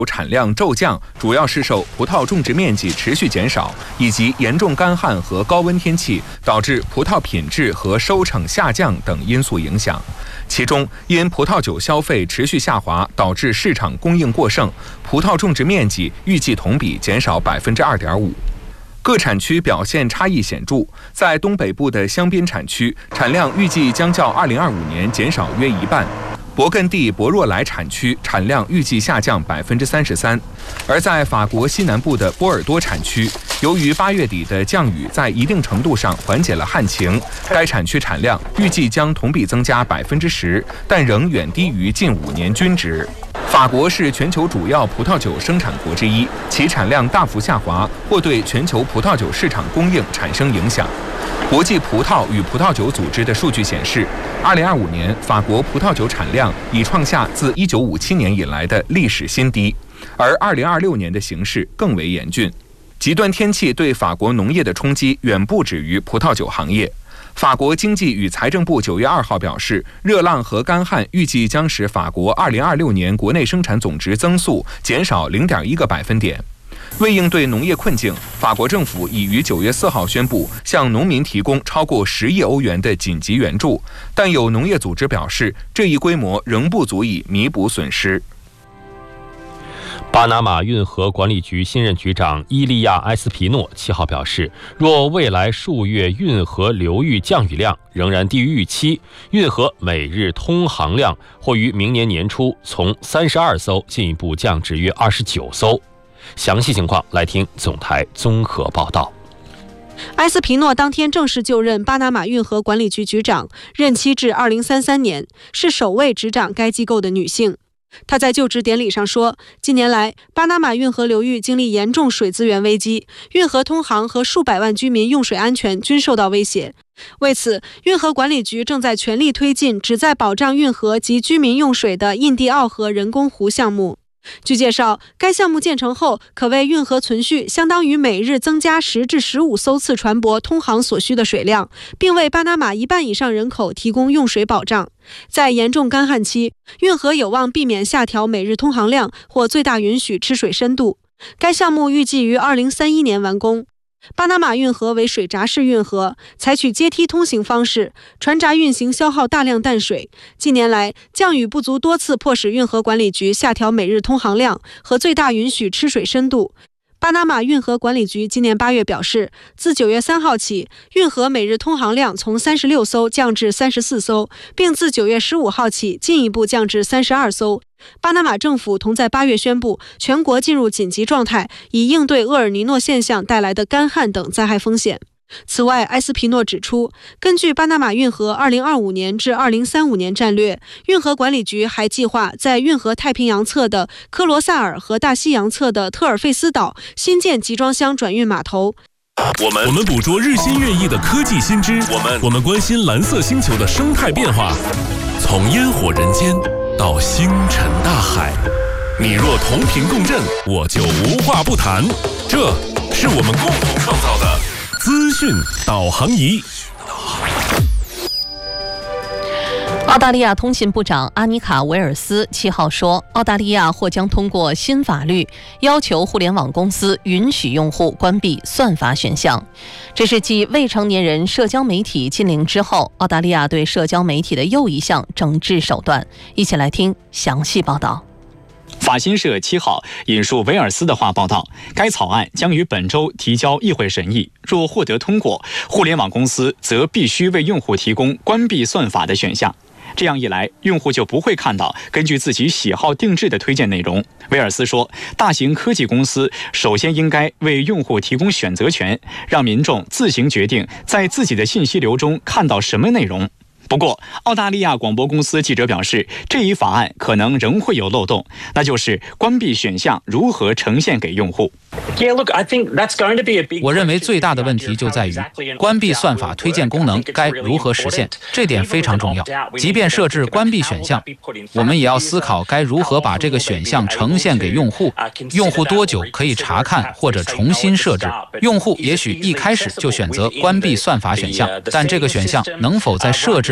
产量骤降，主要是受葡萄种植面积持续减少以及严重干旱和高温天气导致葡萄品质和收成下降等因素影响。其中，因葡萄酒消费持续下滑，导致市场供应过剩，葡萄种植面积预计同比减少2.5%。各产区表现差异显著，在东北部的香槟产区，产量预计将较2025年减少约一半。勃艮第博若莱产区产量预计下降33%，而在法国西南部的波尔多产区，由于8月底的降雨在一定程度上缓解了旱情，该产区产量预计将同比增加10%，但仍远低于近5年均值。法国是全球主要葡萄酒生产国之一，其产量大幅下滑或对全球葡萄酒市场供应产生影响。国际葡萄与葡萄酒组织的数据显示，2025年法国葡萄酒产量已创下自1957年以来的历史新低，而2026年的形势更为严峻。极端天气对法国农业的冲击远不止于葡萄酒行业。法国经济与财政部9月2号表示，热浪和干旱预计将使法国2026年国内生产总值增速减少0.1个百分点。为应对农业困境，法国政府已于9月4号宣布向农民提供超过10亿欧元的紧急援助，但有农业组织表示，这一规模仍不足以弥补损失。 巴拿马运河管理局新任局长伊利亚·埃斯皮诺7号表示，若未来数月运河流域降雨量仍然低于预期，运河每日通航量或于明年年初从32艘进一步降至约29艘。详细情况来听总台综合报道。 埃斯皮诺当天正式就任巴拿马运河管理局局长，任期至2033年，是首位执掌该机构的女性。她在就职典礼上说，近年来巴拿马运河流域经历严重水资源危机，运河通航和数百万居民用水安全均受到威胁。为此，运河管理局正在全力推进旨在保障运河及居民用水的印第奥河人工湖项目。据介绍，该项目建成后，可为运河存续相当于每日增加10至15艘次船舶通航所需的水量，并为巴拿马1半以上人口提供用水保障。在严重干旱期，运河有望避免下调每日通航量或最大允许吃水深度。该项目预计于2031年完工。巴拿马运河为水闸式运河，采取阶梯通行方式，船闸运行消耗大量淡水。近年来，降雨不足多次迫使运河管理局下调每日通航量和最大允许吃水深度。巴拿马运河管理局今年8月表示，自9月3号起，运河每日通航量从36艘降至34艘，并自9月15号起进一步降至32艘。巴拿马政府同在8月宣布，全国进入紧急状态，以应对厄尔尼诺现象带来的干旱等灾害风险。此外，埃斯皮诺指出，根据巴拿马运河2025年至2035年战略，运河管理局还计划在运河太平洋侧的科罗萨尔和大西洋侧的特尔费斯岛新建集装箱转运码头。 我们捕捉日新月异的科技新知，我们关心蓝色星球的生态变化，从烟火人间到星辰大海，你若同频共振，我就无话不谈。这是我们共同创造的资讯导航仪。 澳大利亚通信部长阿尼卡·维尔斯7号说，澳大利亚或将通过新法律要求互联网公司允许用户关闭算法选项。这是继未成年人社交媒体禁令之后，澳大利亚对社交媒体的又一项整治手段。一起来听详细报道。 法新社7号引述维尔斯的话报道，该草案将于本周提交议会审议，若获得通过，互联网公司则必须为用户提供关闭算法的选项。这样一来，用户就不会看到根据自己喜好定制的推荐内容。威尔斯说，大型科技公司首先应该为用户提供选择权，让民众自行决定在自己的信息流中看到什么内容。不过，澳大利亚广播公司记者表示，这一法案可能仍会有漏洞，那就是关闭选项如何呈现给用户。 我认为最大的问题就在于关闭算法推荐功能该如何实现，这点非常重要。即便设置关闭选项，我们也要思考该如何把这个选项呈现给用户，用户多久可以查看或者重新设置。用户也许一开始就选择关闭算法选项，但这个选项能否在设置里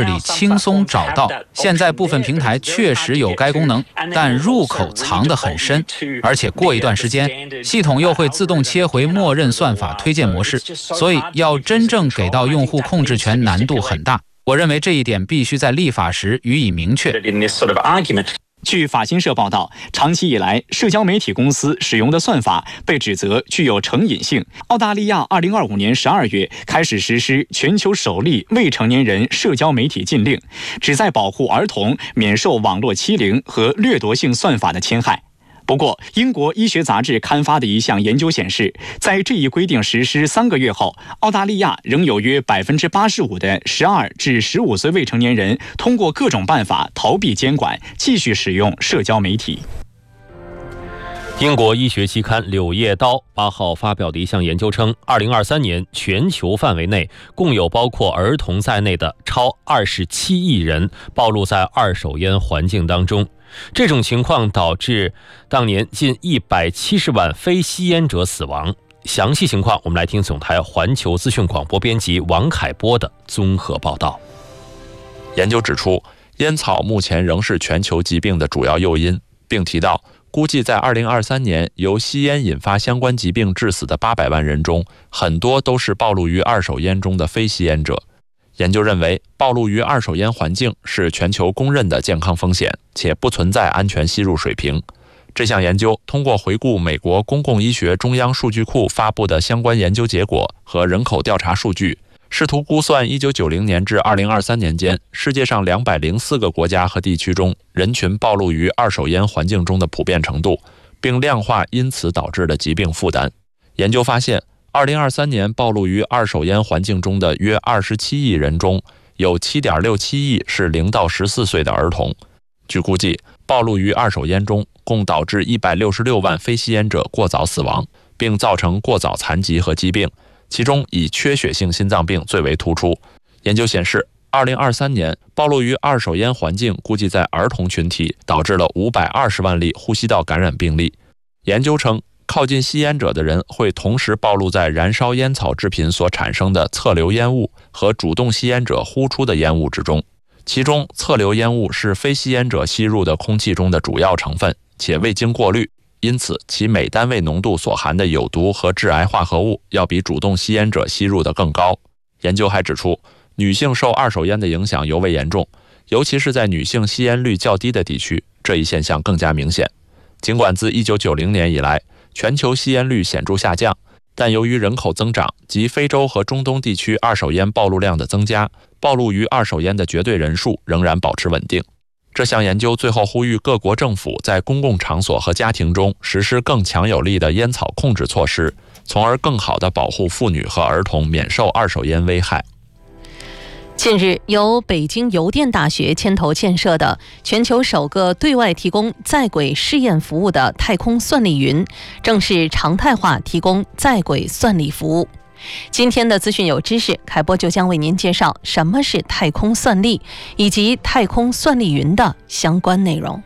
里轻松找到。现在部分平台确实有该功能，但入口藏得很深，而且过一段时间，系统又会自动切回默认算法推荐模式，所以要真正给到用户控制权难度很大。我认为这一点必须在立法时予以明确。 据法新社报道，长期以来，社交媒体公司使用的算法被指责具有成瘾性。澳大利亚2025年12月开始实施全球首例未成年人社交媒体禁令，旨在保护儿童免受网络欺凌和掠夺性算法的侵害。不过，英国医学杂志刊发的一项研究显示，在这一规定实施3个月后，澳大利亚仍有约85%的12至15岁未成年人通过各种办法逃避监管，继续使用社交媒体。 英国医学期刊《柳叶刀》8号发表的一项研究称，2023年全球范围内共有包括儿童在内的超27亿人暴露在二手烟环境当中。这种情况导致当年近170万非吸烟者死亡。详细情况，我们来听总台环球资讯广播编辑王凯波的综合报道。 研究指出，烟草目前仍是全球疾病的主要诱因，并提到，估计在2023年由吸烟引发相关疾病致死的800万人中，很多都是暴露于二手烟中的非吸烟者。研究认为，暴露于二手烟环境是全球公认的健康风险，且不存在安全吸入水平。这项研究通过回顾美国公共医学中央数据库发布的相关研究结果和人口调查数据，试图估算1990年至2023年间世界上204个国家和地区中人群暴露于二手烟环境中的普遍程度，并量化因此导致的疾病负担。研究发现，2023年暴露于二手烟环境中的约27亿人中，有 7.67 亿是0到14岁的儿童。据估计，暴露于二手烟中共导致166万非吸烟者过早死亡，并造成过早残疾和疾病，其中以缺血性心脏病最为突出。研究显示，2023年暴露于二手烟环境估计在儿童群体导致了520万例呼吸道感染病例。研究称，靠近吸烟者的人会同时暴露在燃烧烟草制品所产生的侧流烟雾和主动吸烟者呼出的烟雾之中，其中侧流烟雾是非吸烟者吸入的空气中的主要成分，且未经过滤，因此其每单位浓度所含的有毒和致癌化合物要比主动吸烟者吸入的更高。研究还指出，女性受二手烟的影响尤为严重，尤其是在女性吸烟率较低的地区，这一现象更加明显。尽管自1990年以来，全球吸烟率显著下降，但由于人口增长及非洲和中东地区二手烟暴露量的增加，暴露于二手烟的绝对人数仍然保持稳定。这项研究最后呼吁各国政府在公共场所和家庭中实施更强有力的烟草控制措施，从而更好地保护妇女和儿童免受二手烟危害。 近日，由北京邮电大学牵头建设的全球首个对外提供在轨试验服务的太空算力云，正式常态化提供在轨算力服务。今天的资讯有知识，凯波就将为您介绍什么是太空算力，以及太空算力云的相关内容。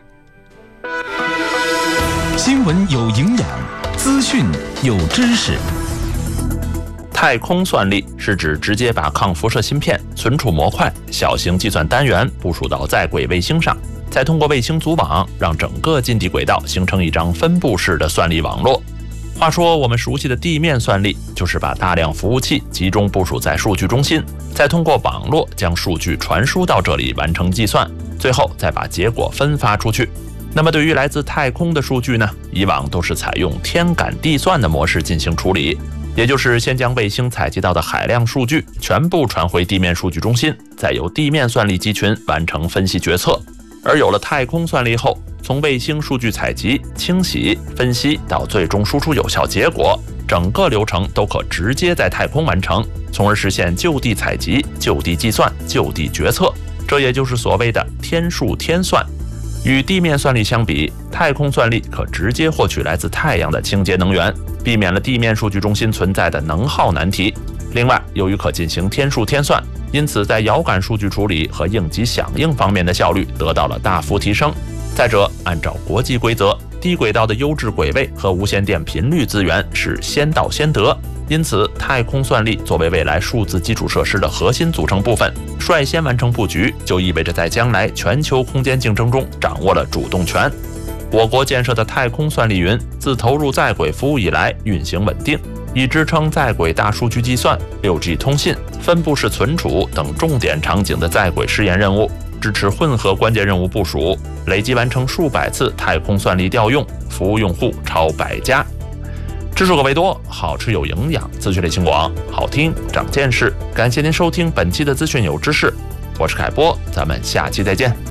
新闻有营养，资讯有知识。 太空算力是指直接把抗辐射芯片、存储模块、小型计算单元部署到在轨卫星上，再通过卫星组网，让整个近地轨道形成一张分布式的算力网络。话说，我们熟悉的地面算力，就是把大量服务器集中部署在数据中心，再通过网络将数据传输到这里完成计算，最后再把结果分发出去。那么对于来自太空的数据呢，以往都是采用天感地算的模式进行处理，也就是先将卫星采集到的海量数据全部传回地面数据中心，再由地面算力集群完成分析决策。而有了太空算力后，从卫星数据采集、清洗、分析到最终输出有效结果，整个流程都可直接在太空完成，从而实现就地采集、就地计算、就地决策。这也就是所谓的天数天算。与地面算力相比，太空算力可直接获取来自太阳的清洁能源，避免了地面数据中心存在的能耗难题。另外，由于可进行天数天算，因此在遥感数据处理和应急响应方面的效率得到了大幅提升。再者，按照国际规则，低轨道的优质轨位和无线电频率资源是先到先得， 因此，太空算力作为未来数字基础设施的核心组成部分，率先完成布局，就意味着在将来全球空间竞争中掌握了主动权。我国建设的太空算力云自投入在轨服务以来运行稳定，以支撑在轨大数据计算、6G 通信、分布式存储等重点场景的在轨试验任务，支持混合关键任务部署，累计完成数百次太空算力调用，服务用户超100家。知识可为多，好吃有营养，资讯类型广，好听长见识。感谢您收听本期的资讯有知识，我是凯波，咱们下期再见。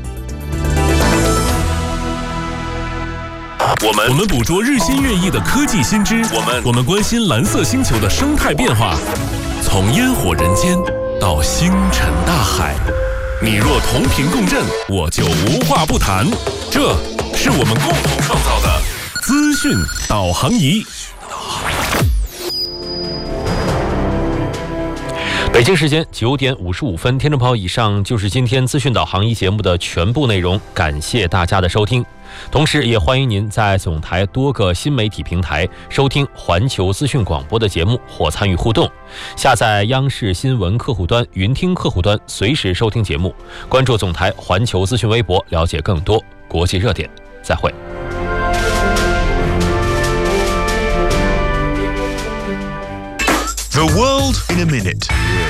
我们捕捉日新月异的科技新知，我们关心蓝色星球的生态变化。从烟火人间到星辰大海，你若同频共振，我就无话不谈。这是我们共同创造的资讯导航仪。 北京时间9点55分，听众朋友，以上就是今天资讯导航仪节目的全部内容，感谢大家的收听。同时也欢迎您在总台多个新媒体平台收听环球资讯广播的节目或参与互动，下载央视新闻客户端、云听客户端，随时收听节目。关注总台环球资讯微博，了解更多国际热点。再会。 The world in a minute。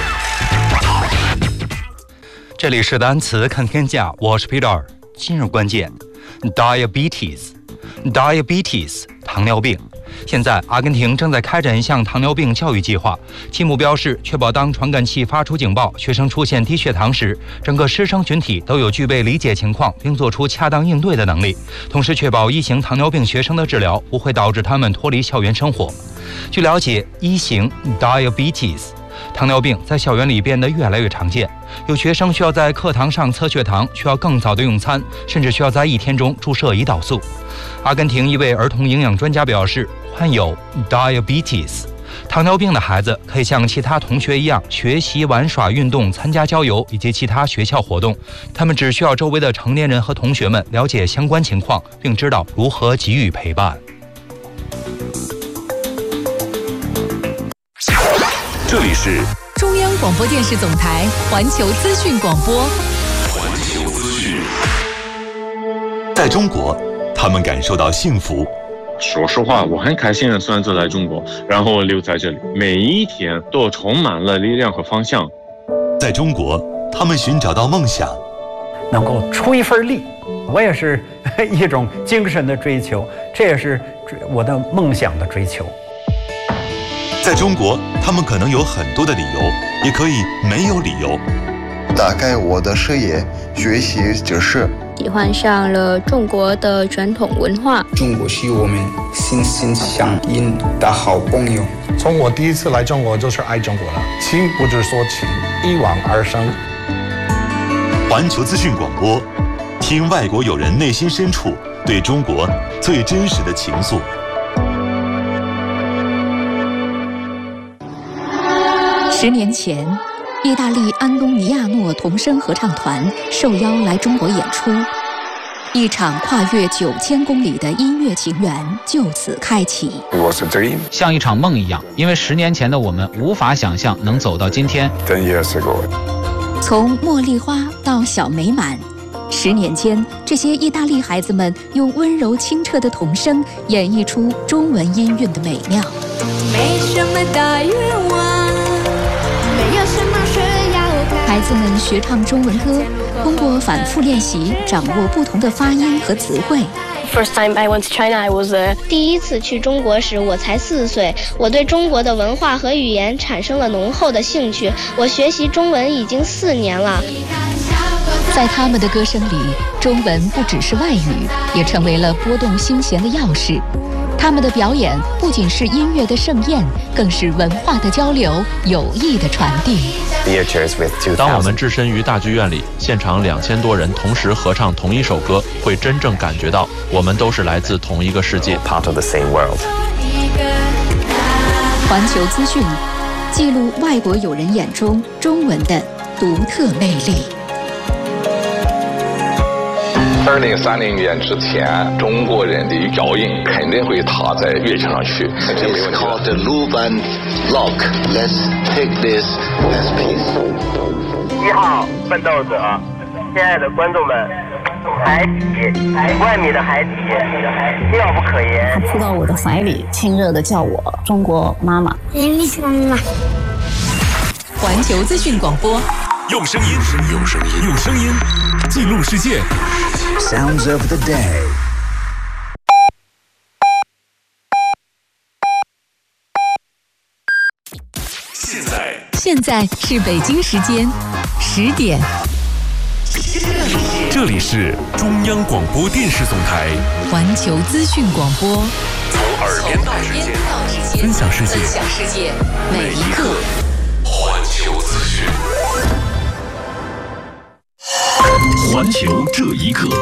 这里是单词看天下，我是 Peter。今日关键 diabetes， 糖尿病。现在阿根廷正在开展一项糖尿病教育计划，其目标是确保当传感器发出警报，学生出现低血糖时，整个师生群体都有具备理解情况并做出恰当应对的能力，同时确保1型糖尿病学生的治疗不会导致他们脱离校园生活。据了解，1型 diabetes 糖尿病在校园里变得越来越常见，有学生需要在课堂上测血糖，需要更早的用餐，甚至需要在1天中注射胰岛素。阿根廷一位儿童营养专家表示，患有 diabetes 糖尿病的孩子可以像其他同学一样学习、玩耍、运动、参加郊游以及其他学校活动，他们只需要周围的成年人和同学们了解相关情况，并知道如何给予陪伴。 这里是中央广播电视总台环球资讯广播。 环球资讯。在中国，他们感受到幸福。 说实话，我很开心的选择来中国，然后留在这里，每一天都充满了力量和方向。 在中国，他们寻找到梦想， 能够出一份力，我也是一种精神的追求，这也是我的梦想的追求。 在中国，他们可能有很多的理由，也可以没有理由。 打开我的视野，学习知识， 喜欢上了中国的传统文化。 中国是我们心心相印的好朋友。 从我第一次来中国就是爱中国了，情不知所起，一往而深。 环球资讯广播，听外国友人内心深处对中国最真实的情愫。 10年前，意大利安东尼亚诺童声合唱团受邀来中国演出，一场跨越9000公里的音乐情缘就此开启。 像一场梦一样，因为10年前的我们无法想象能走到今天。 从茉莉花到小美满，10年间，这些意大利孩子们用温柔清澈的童声演绎出中文音韵的美妙。 没什么大愿望，没有什么需要改。 孩子们学唱中文歌，通过反复练习，掌握不同的发音和词汇。 First time I went to China, I was 第一次去中国时，我才4岁。我对中国的文化和语言产生了浓厚的兴趣。我学习中文已经4年了。 在他们的歌声里，中文不只是外语，也成为了拨动心弦的钥匙。他们的表演不仅是音乐的盛宴，更是文化的交流、友谊的传递。 当我们置身于大剧院里，现场2000多人同时合唱同一首歌，会真正感觉到我们都是来自同一个世界。 环球资讯，记录外国友人眼中中文的独特魅力。 2030年之前，中国人的脚印肯定会踏在月球上去，这没问题。It's called the Luban Lock. Let's take this as peace. 1号奋斗者，亲爱的观众们，海底1万米的海底，妙不可言。 他扑到我的怀里，亲热地叫我中国妈妈。 妈妈。 环球资讯广播， 用声音记录世界。 Sounds of the day。 现在是北京时间10点。 这里是中央广播电视总台环球资讯广播， 从耳边到指尖，分享世界，每一刻。环球资讯，环球这一刻。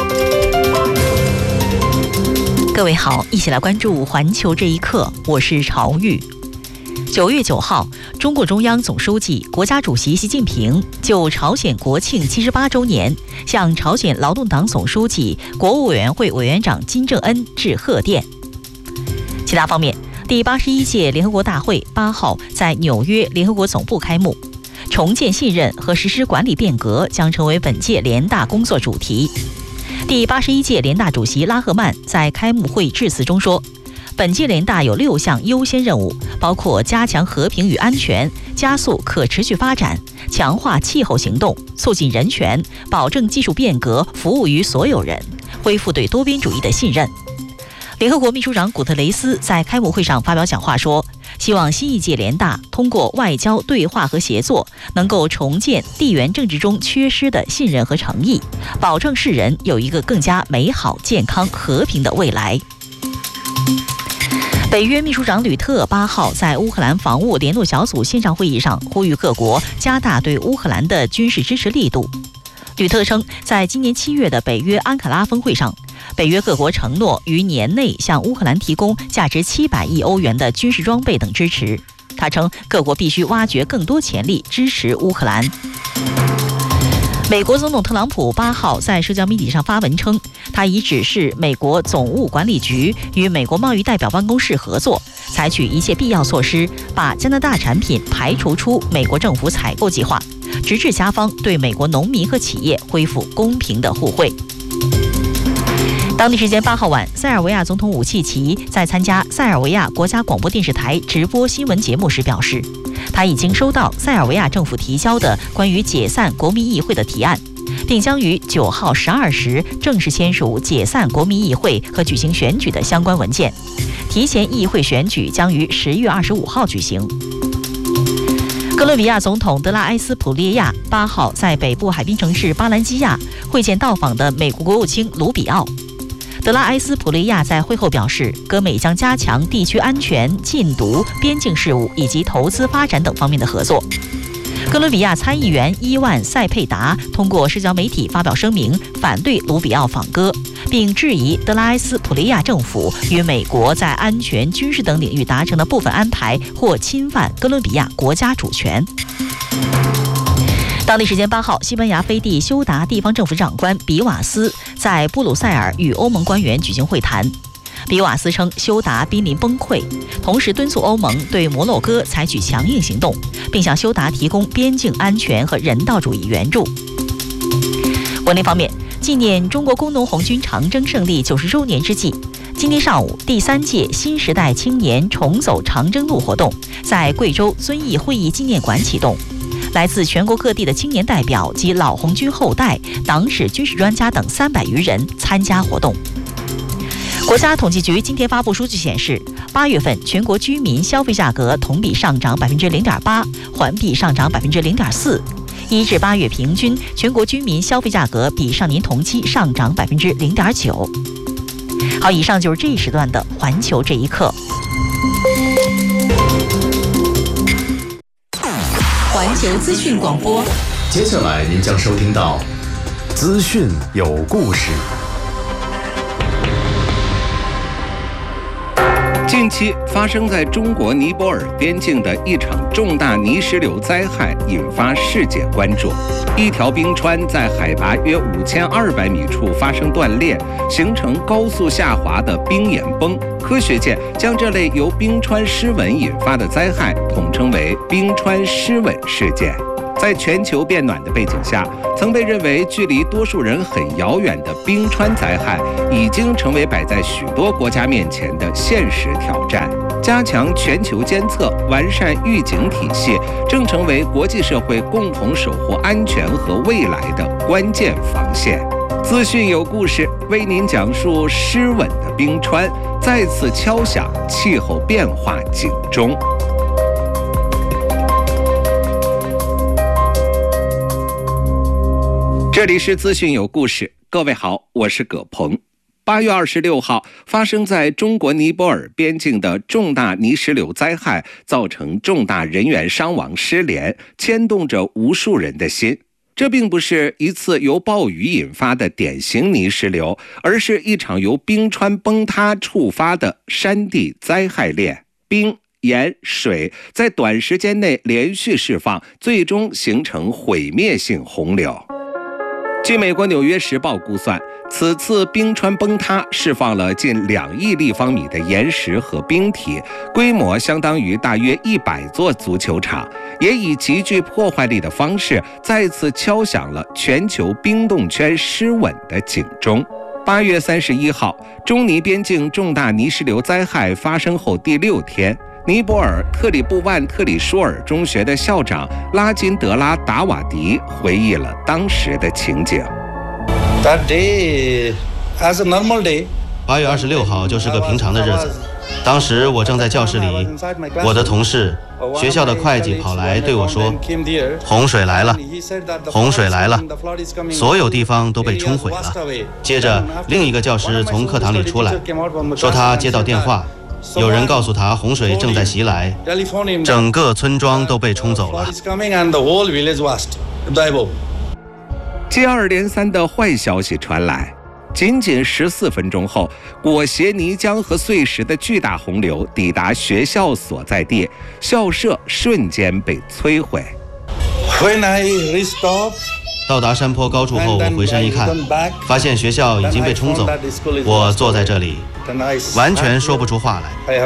各位好，一起来关注环球这一刻，我是朝玉。9月9号，中共中央总书记、国家主席习近平就朝鲜国庆78周年，向朝鲜劳动党总书记、国务委员会委员长金正恩致贺电。其他方面，第81届联合国大会8号在纽约联合国总部开幕，重建信任和实施管理变革将成为本届联大工作主题。第81届联大主席拉赫曼在开幕会致辞中说，本届联大有6项优先任务，包括加强和平与安全、加速可持续发展、强化气候行动、促进人权、保证技术变革服务于所有人、恢复对多边主义的信任。联合国秘书长古特雷斯在开幕会上发表讲话说，希望新一届联大通过外交对话和协作，能够重建地缘政治中缺失的信任和诚意，保证世人有一个更加美好、健康、和平的未来。北约秘书长吕特8号在乌克兰防务联络小组线上会议上呼吁各国加大对乌克兰的军事支持力度。吕特称，在今年7月的北约安卡拉峰会上，北约各国承诺于年内向乌克兰提供价值700亿欧元的军事装备等支持。他称，各国必须挖掘更多潜力，支持乌克兰。美国总统特朗普8号在社交媒体上发文称，他已指示美国总务管理局与美国贸易代表办公室合作，采取一切必要措施，把加拿大产品排除出美国政府采购计划，直至加方对美国农民和企业恢复公平的互惠。当地时间8号晚，塞尔维亚总统武契奇在参加塞尔维亚国家广播电视台直播新闻节目时表示，他已经收到塞尔维亚政府提交的关于解散国民议会的提案，并将于9号12时正式签署解散国民议会和举行选举的相关文件。提前议会选举将于10月25号举行。哥伦比亚总统德拉埃斯普列亚8号在北部海滨城市巴兰基亚会见到访的美国国务卿卢比奥。德拉埃斯普列亚在会后表示，哥美将加强地区安全、禁毒、边境事务以及投资发展等方面的合作。哥伦比亚参议员伊万·塞佩达通过社交媒体发表声明，反对卢比奥访哥，并质疑德拉埃斯普列亚政府与美国在安全、军事等领域达成的部分安排或侵犯哥伦比亚国家主权。当地时间8号，西班牙飞地休达地方政府长官比瓦斯在布鲁塞尔与欧盟官员举行会谈。比瓦斯称，休达濒临崩溃，同时敦促欧盟对摩洛哥采取强硬行动，并向休达提供边境安全和人道主义援助。国内方面，纪念中国工农红军长征胜利90周年之际，今天上午，第3届新时代青年重走长征路活动在贵州遵义会议纪念馆启动。来自全国各地的青年代表及老红军后代、党史军事专家等300余人参加活动。国家统计局今天发布数据显示，8月份全国居民消费价格同比上涨0.8%，环比上涨0.4%。1至8月平均，全国居民消费价格比上年同期上涨0.9%。好，以上就是这一时段的环球这一刻。 环球资讯广播， 接下来您将收听到资讯有故事。 近期发生在中国尼泊尔边境的一场重大泥石流灾害引发世界关注。一条冰川在海拔约5200米处发生断裂，形成高速下滑的冰岩崩。科学界将这类由冰川湿吻引发的灾害统称为冰川湿吻事件。在全球变暖的背景下，曾被认为距离多数人很遥远的冰川灾害，已经成为摆在许多国家面前的现实挑战。加强全球监测，完善预警体系，正成为国际社会共同守护安全和未来的关键防线。资讯有故事，为您讲述湿吻的冰川再次敲响气候变化警钟。这里是资讯有故事，各位好，我是葛鹏。8月26号，发生在中国尼泊尔边境的重大泥石流灾害，造成重大人员伤亡失联，牵动着无数人的心。这并不是一次由暴雨引发的典型泥石流，而是一场由冰川崩塌触发的山地灾害链。冰、盐、水在短时间内连续释放，最终形成毁灭性洪流。据美国《纽约时报》估算，此次冰川崩塌释放了近2亿立方米的岩石和冰体，规模相当于大约100座足球场，也以极具破坏力的方式再次敲响了全球冰冻圈湿吻的警钟。8月31号，中尼边境重大泥石流灾害发生后第6天，尼泊尔特里布万特里舒尔中学的校长拉金德拉达瓦迪回忆了当时的情景。 That day, as a normal day, 8月26号就是个平常的日子。当时我正在教室里，我的同事，学校的会计跑来对我说：“洪水来了，洪水来了，所有地方都被冲毁了。”接着，另一个教师从课堂里出来，说他接到电话。有人告诉他洪水正在袭来，整个村庄都被冲走了。 接二连三的坏消息传来，仅仅14分钟后，裹挟泥浆和碎石的巨大洪流抵达学校所在地，校舍瞬间被摧毁。 到达山坡高处后，我回身一看，发现学校已经被冲走。我坐在这里，完全说不出话来。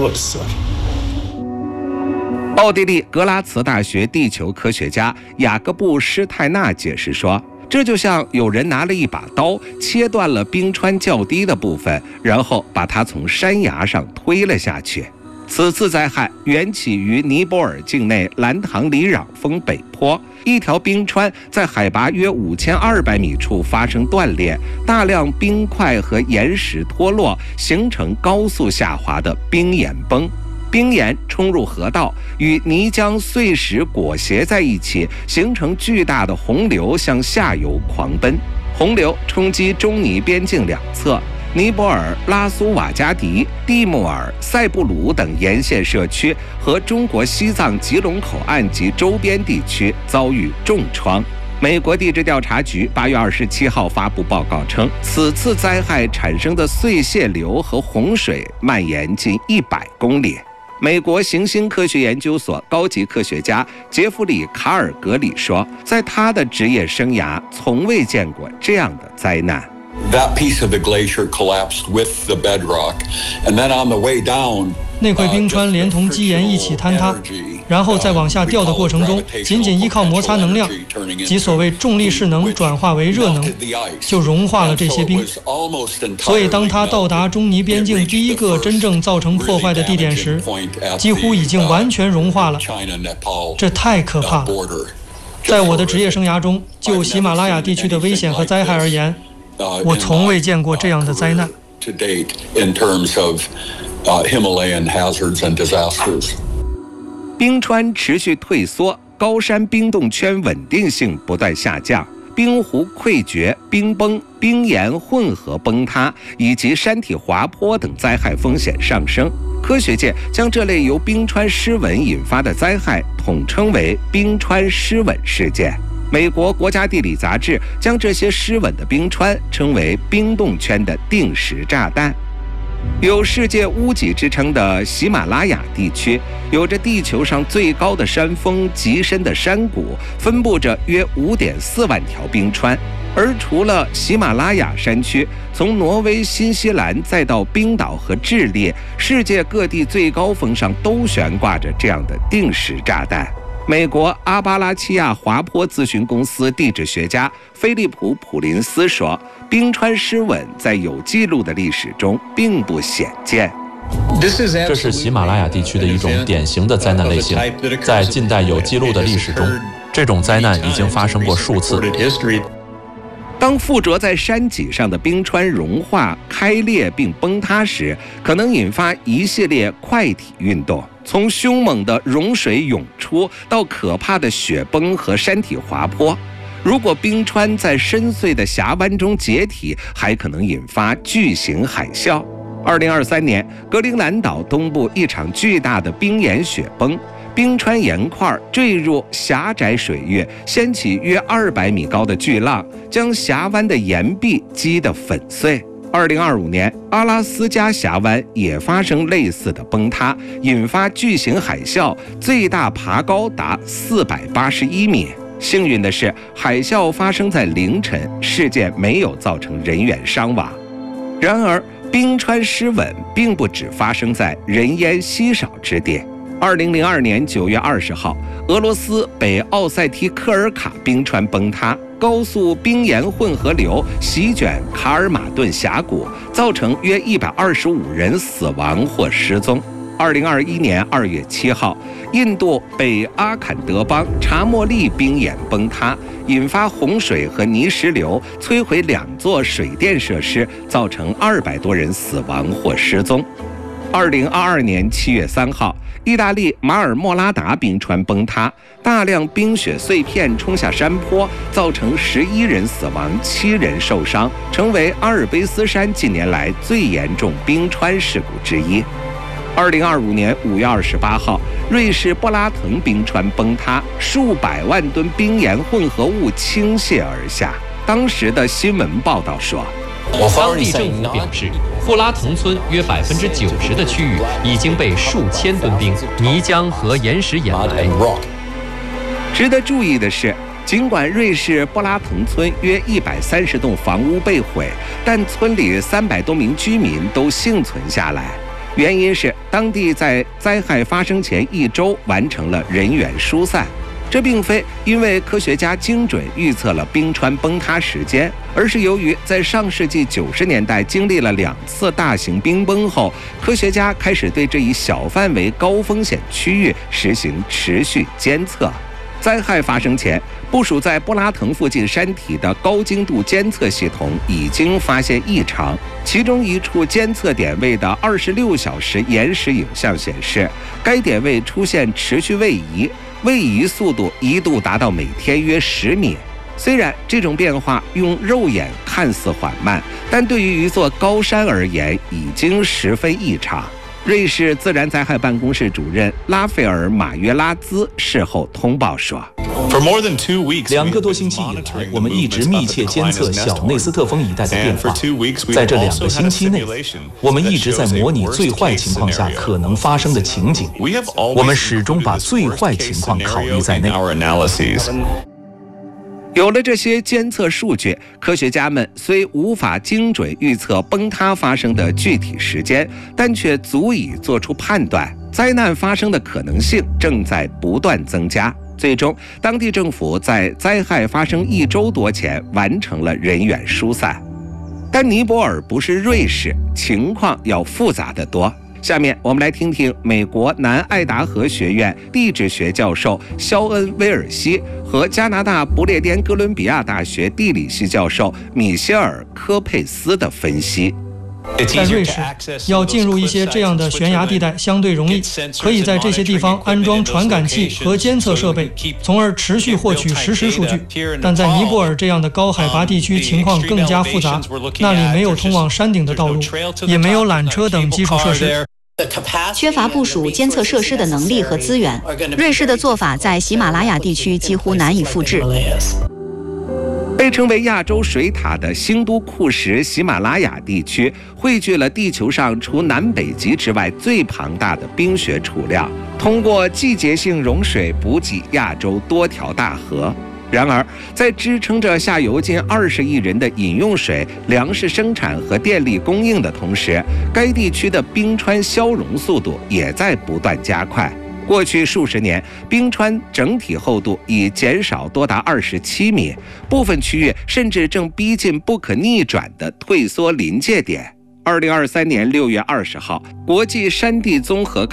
奥地利格拉茨大学地球科学家雅各布·施泰纳解释说，这就像有人拿了一把刀，切断了冰川较低的部分，然后把它从山崖上推了下去。此次灾害缘起于尼泊尔境内兰唐里壤峰北坡，一条冰川在海拔约5200米处发生断裂，大量冰块和岩石脱落，形成高速下滑的冰岩崩。冰岩冲入河道，与泥浆碎石裹挟在一起，形成巨大的洪流向下游狂奔。洪流冲击中尼边境两侧，尼泊尔拉苏瓦加迪、蒂木尔、塞布鲁等沿线社区和中国西藏吉隆口岸及周边地区遭遇重创。美国地质调查局8月27号发布报告称，此次灾害产生的碎屑流和洪水蔓延近100公里。美国行星科学研究所高级科学家杰弗里·卡尔格里说，在他的职业生涯从未见过这样的灾难。 That piece of the glacier collapsed with the bedrock, and then on the way down, 那块冰川连同基岩一起坍塌，然后在往下掉的过程中，仅依靠摩擦能量及所谓重力势能转化为热能，就融化了这些冰。所以当它到达中尼边境第一个真正造成破坏的地点时，几乎已经完全融化了。这太可怕了！在我的职业生涯中，就喜马拉雅地区的危险和灾害而言，我从未见过这样的灾难。 Himalayan hazards and disasters. 冰川持续退缩，高山冰冻圈稳定性不断下降，冰湖溃决、冰崩、冰岩混合崩塌以及山体滑坡等灾害风险上升。科学界将这类由冰川湿吻引发的灾害统称为冰川湿吻事件。美国国家地理杂志将这些湿吻的冰川称为冰冻圈的定时炸弹。 有世界屋脊之称的喜马拉雅地区，有着地球上最高的山峰、极深的山谷，分布着约5.4万条冰川。而除了喜马拉雅山区，从挪威、新西兰再到冰岛和智利，世界各地最高峰上都悬挂着这样的定时炸弹。美国阿巴拉契亚滑坡咨询公司地质学家菲利普·普林斯说，冰川失稳在有记录的历史中并不鲜见。 这是喜马拉雅地区的一种典型的灾难类型，在近代有记录的历史中，这种灾难已经发生过数次。 当附着在山脊上的冰川融化、开裂并崩塌时，可能引发一系列块体运动，从凶猛的融水涌出到可怕的雪崩和山体滑坡。如果冰川在深邃的峡湾中解体，还可能引发巨型海啸。2023年，格陵兰岛东部一场巨大的冰岩雪崩，冰川岩块坠入狭窄水域，掀起约200米高的巨浪，将峡湾的岩壁击得粉碎。2025年，阿拉斯加峡湾也发生类似的崩塌，引发巨型海啸，最大爬高达481米。幸运的是，海啸发生在凌晨，事件没有造成人员伤亡。然而，冰川失稳并不只发生在人烟稀少之地。2002年9月20号，俄罗斯北奥塞梯科尔卡冰川崩塌，高速冰岩混合流席卷卡尔马顿峡谷，造成约125人死亡或失踪。2021年2月7号，印度北阿坎德邦查莫利冰岩崩塌，引发洪水和泥石流，摧毁2座水电设施，造成200多人死亡或失踪。2022年7月3号，意大利马尔莫拉达冰川崩塌，大量冰雪碎片冲下山坡，造成11人死亡、7人受伤，成为阿尔卑斯山近年来最严重冰川事故之一。2025年5月28号，瑞士布拉腾冰川崩塌，数百万吨冰岩混合物倾泻而下。当时的新闻报道说， 当地政府表示，布拉腾村约90%的区域已经被数千吨冰、泥浆和岩石掩埋。 值得注意的是，尽管瑞士布拉腾村约130栋房屋被毁，但村里300多名居民都幸存下来。原因是当地在灾害发生前1周完成了人员疏散。这并非因为科学家精准预测了冰川崩塌时间，而是由于在上世纪90年代经历了2次大型冰崩后，科学家开始对这一小范围高风险区域实行持续监测。灾害发生前，部署在布拉腾附近山体的高精度监测系统已经发现异常，其中一处监测点位的26小时延时影像显示，该点位出现持续位移，位移速度一度达到每天约10米。虽然这种变化用肉眼看似缓慢，但对于一座高山而言已经十分异常。瑞士自然灾害办公室主任拉斐尔·马约拉兹事后通报说 ，2个多星期以来，我们一直密切监测小内斯特峰一带的变化。在这2个星期内，我们一直在模拟最坏情况下可能发生的情景。我们始终把最坏情况考虑在内。 有了这些监测数据，科学家们虽无法精准预测崩塌发生的具体时间，但却足以做出判断，灾难发生的可能性正在不断增加。最终，当地政府在灾害发生1周多前完成了人员疏散。但尼泊尔不是瑞士，情况要复杂得多。下面我们来听听美国南爱达荷学院地质学教授肖恩·威尔西和加拿大不列颠哥伦比亚大学地理系教授米歇尔·科佩斯的分析。 在瑞士，要进入一些这样的悬崖地带相对容易，可以在这些地方安装传感器和监测设备，从而持续获取实时数据。但在尼泊尔这样的高海拔地区，情况更加复杂，那里没有通往山顶的道路，也没有缆车等基础设施。 缺乏部署监测设施的能力和资源，瑞士的做法在喜马拉雅地区几乎难以复制。 被称为亚洲水塔的兴都库什喜马拉雅地区，汇聚了地球上除南北极之外最庞大的冰雪储量，通过季节性融水补给亚洲多条大河。然而，在支撑着下游近20亿人的饮用水、粮食生产和电力供应的同时，该地区的冰川消融速度也在不断加快。过去数十年，冰川整体厚度已减少多达27米，部分区域甚至正逼近不可逆转的退缩临界点。2023年6月20号，国际山地综合